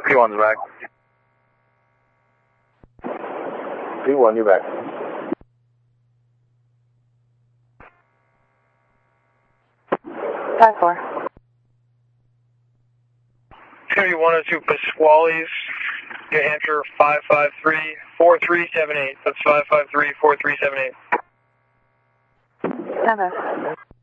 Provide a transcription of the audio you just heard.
P1's back. P1, you're back. Five four. County 102 Pasquale's, New Hampshire 553-4378. That's 553-4378. Stand by.